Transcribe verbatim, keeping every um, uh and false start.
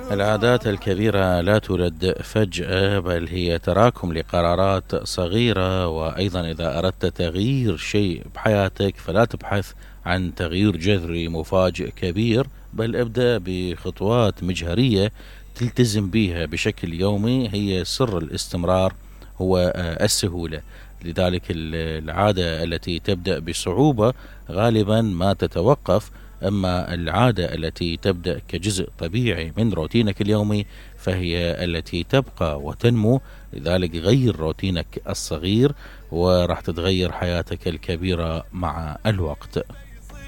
العادات الكبيرة لا تولد فجأة، بل هي تراكم لقرارات صغيرة. وأيضا إذا أردت تغيير شيء بحياتك فلا تبحث عن تغيير جذري مفاجئ كبير، بل ابدأ بخطوات مجهرية تلتزم بها بشكل يومي. هي سر الاستمرار هو آه، السهولة. لذلك ال- العادة التي تبدأ بصعوبة غالبا ما تتوقف، أما العادة التي تبدأ كجزء طبيعي من روتينك اليومي فهي التي تبقى وتنمو. لذلك غير روتينك الصغير وراح تتغير حياتك الكبيرة مع الوقت.